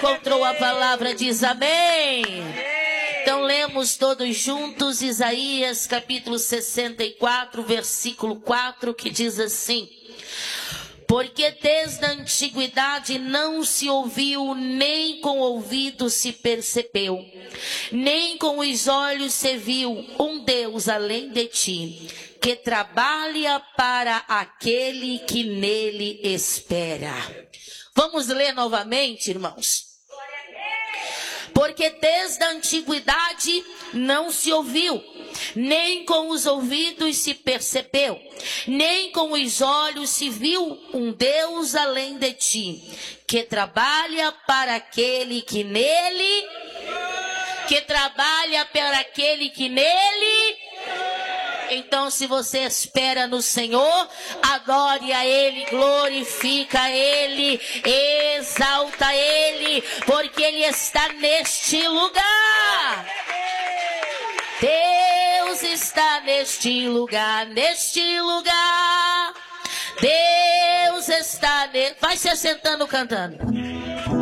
Encontrou a palavra, diz amém. Então lemos todos juntos Isaías capítulo 64, versículo 4, que diz assim: porque desde a antiguidade não se ouviu, nem com o ouvido se percebeu, nem com os olhos se viu um Deus além de ti, que trabalha para aquele que nele espera. Vamos ler novamente, irmãos. Porque desde a antiguidade não se ouviu, nem com os ouvidos se percebeu, nem com os olhos se viu um Deus além de ti, que trabalha para aquele que nele, Então, se você espera no Senhor, adore a Ele, glorifica a Ele, exalta a Ele, porque Ele está neste lugar. Deus está neste lugar, Deus está vai se assentando cantando.